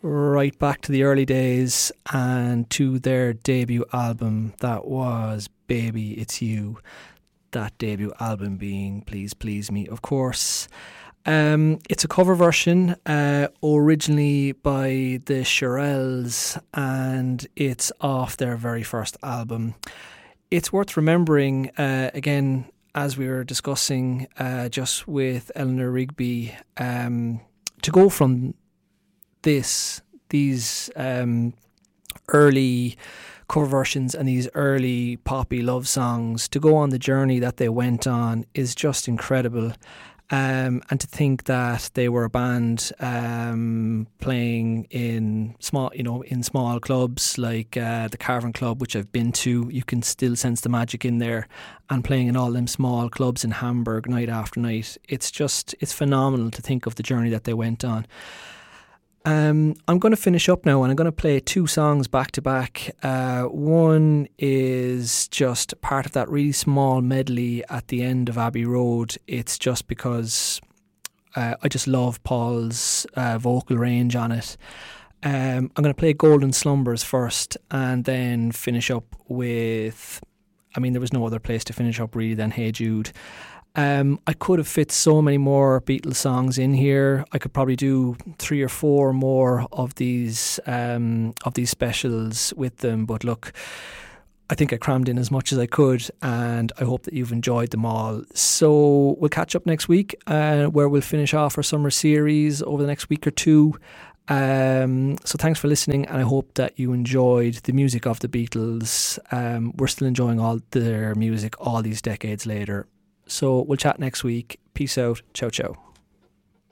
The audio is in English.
right back to the early days and to their debut album. That was Baby It's You. That debut album being Please Please Me, of course. It's a cover version originally by the Shirelles, and it's off their very first album. It's worth remembering, again, as we were discussing just with Eleanor Rigby, to go from these early cover versions and these early poppy love songs, to go on the journey that they went on is just incredible. And to think that they were a band playing in small clubs like the Caravan Club, which I've been to, you can still sense the magic in there, and playing in all them small clubs in Hamburg night after night. It's phenomenal to think of the journey that they went on. I'm going to finish up now, and I'm going to play two songs back to back. One is just part of that really small medley at the end of Abbey Road. It's just because I just love Paul's vocal range on it. I'm going to play Golden Slumbers first, and then finish up with, there was no other place to finish up really than Hey Jude. I could have fit so many more Beatles songs in here. I could probably do 3 or 4 more of these specials with them. But look, I think I crammed in as much as I could, and I hope that you've enjoyed them all. So we'll catch up next week, where we'll finish off our summer series over the next week or two. So thanks for listening, and I hope that you enjoyed the music of the Beatles. We're still enjoying all their music all these decades later. So we'll chat next week. Peace out. Ciao, ciao.